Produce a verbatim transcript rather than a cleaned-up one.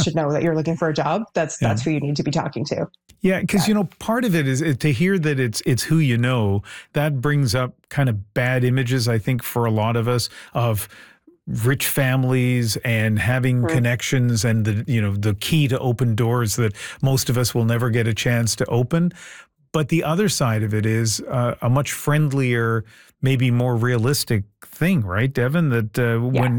should know that you're looking for a job, that's Yeah. that's who you need to be talking to. Yeah, because, you know, part of it is is to hear that it's it's who you know, that brings up kind of bad images, I think, for a lot of us of rich families and having Mm. connections and the, you know, the key to open doors that most of us will never get a chance to open. But the other side of it is uh, a much friendlier, maybe more realistic thing, right, Devin? That uh, Yeah. when